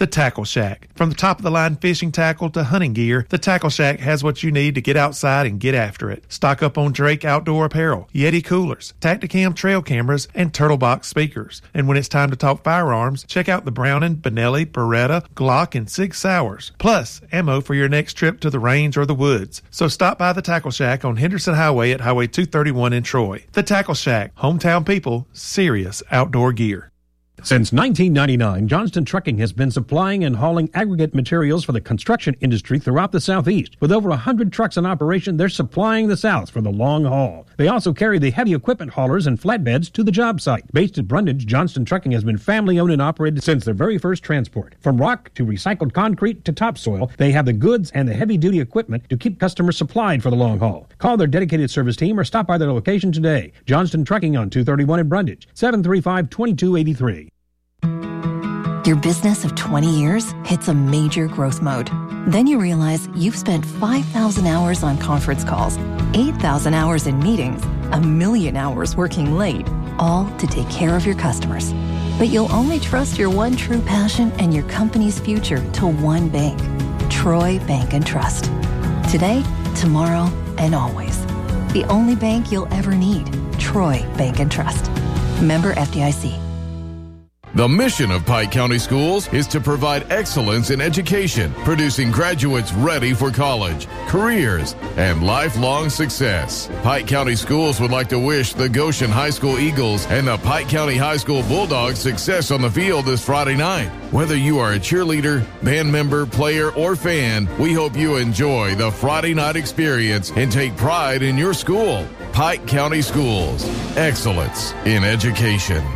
The Tackle Shack. From the top-of-the-line fishing tackle to hunting gear, the Tackle Shack has what you need to get outside and get after it. Stock up on Drake Outdoor Apparel, Yeti coolers, Tacticam trail cameras, and Turtle Box speakers. And when it's time to talk firearms, check out the Browning, Benelli, Beretta, Glock, and Sig Sauers. Plus, ammo for your next trip to the range or the woods. So stop by the Tackle Shack on Henderson Highway at Highway 231 in Troy. The Tackle Shack. Hometown people, serious outdoor gear. Since 1999, Johnston Trucking has been supplying and hauling aggregate materials for the construction industry throughout the Southeast. With over 100 trucks in operation, they're supplying the South for the long haul. They also carry the heavy equipment haulers and flatbeds to the job site. Based at Brundage, Johnston Trucking has been family-owned and operated since their very first transport. From rock to recycled concrete to topsoil, they have the goods and the heavy-duty equipment to keep customers supplied for the long haul. Call their dedicated service team or stop by their location today. Johnston Trucking on 231 in Brundage, 735-2283. Your business of 20 years hits a major growth mode. Then you realize you've spent 5,000 hours on conference calls, 8,000 hours in meetings, 1,000,000 hours working late, all to take care of your customers. But you'll only trust your one true passion and your company's future to one bank, Troy Bank and Trust. Today, tomorrow, and always. The only bank you'll ever need, Troy Bank and Trust. Member FDIC. The mission of Pike County Schools is to provide excellence in education, producing graduates ready for college, careers, and lifelong success. Pike County Schools would like to wish the Goshen High School Eagles and the Pike County High School Bulldogs success on the field this Friday night. Whether you are a cheerleader, band member, player, or fan, we hope you enjoy the Friday night experience and take pride in your school. Pike County Schools. Excellence in education.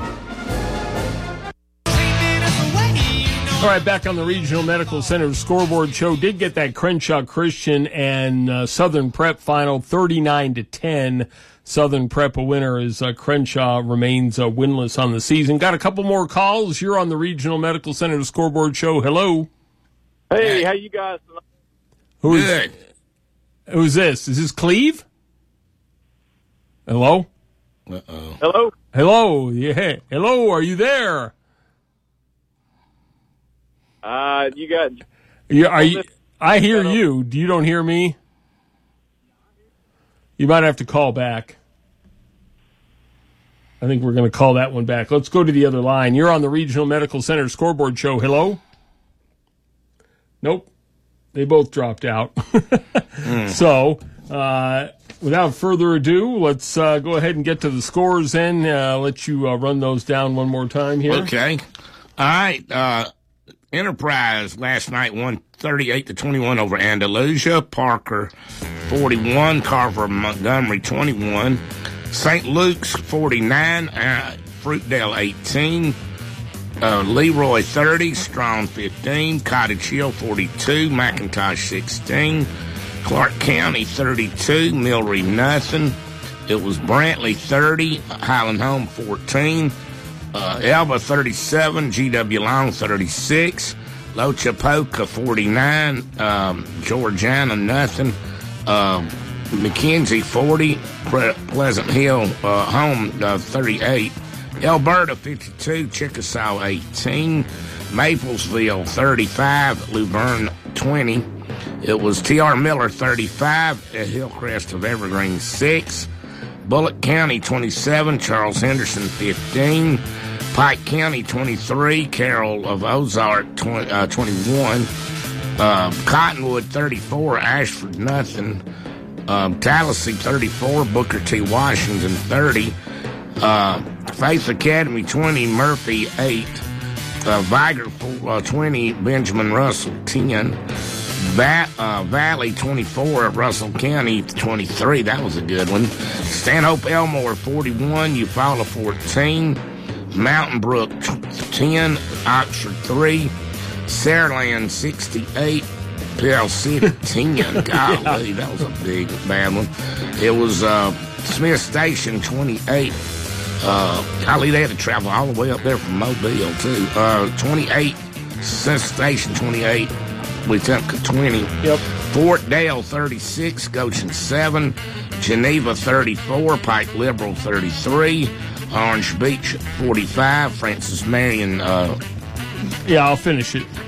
All right, back on the Regional Medical Center scoreboard show. Did get that Crenshaw Christian and Southern Prep final 39-10. Southern Prep a winner as Crenshaw remains winless on the season. Got a couple more calls. You're on the Regional Medical Center scoreboard show. Hello. Hey, how you guys? Who's this? Is this Cleve? Hello? Uh-oh. Hello? Hello. Yeah. Hello. Are you there? You got. Yeah, are you? I hear you. You don't hear me? You might have to call back. I think we're going to call that one back. Let's go to the other line. You're on the Regional Medical Center scoreboard show. Hello? Nope. They both dropped out. So, without further ado, let's go ahead and get to the scores then. Let you run those down one more time here. Okay. All right. Enterprise last night won 38-21 over Andalusia. Parker 41, Carver Montgomery 21, St. Luke's 49, Fruitdale 18, Leroy 30, Strong 15, Cottage Hill 42, McIntosh 16, Clark County 32, Milry nothing. It was Brantley 30, Highland Home 14. Elba 37, GW Long 36, Lochapoka 49, Georgiana nothing, McKenzie 40, Pleasant Hill Home 38, Alberta 52, Chickasaw 18, Maplesville 35, Luverne 20. It was T.R. Miller 35, at Hillcrest of Evergreen 6. Bullock County 27, Charles Henderson 15, Pike County 23, Carroll of Ozark 21, Cottonwood 34, Ashford nothing, Tallahassee 34, Booker T. Washington 30, Faith Academy 20, Murphy 8, Viger 20, Benjamin Russell 10, Valley 24, Russell County 23. That was a good one. Stanhope Elmore 41, Eufaula 14, Mountain Brook 10, Oxford 3, Saraland 68, Pell City 10. Golly, that was a big bad one. It was Smith Station 28. Golly, they had to travel all the way up there from Mobile too. 28, Smith Station 28. Wetumpka 20. Yep. Fort Dale 36, Goshen 7, Geneva 34, Pike Liberal 33, Orange Beach 45, Francis Marion. Yeah, I'll finish it.